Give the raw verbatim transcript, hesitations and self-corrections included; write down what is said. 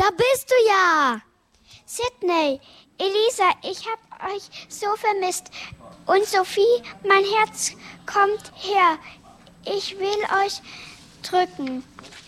Da bist du ja. Sydney, Elisa, ich hab euch so vermisst. Und Sophie, mein Herz kommt her. Ich will euch drücken.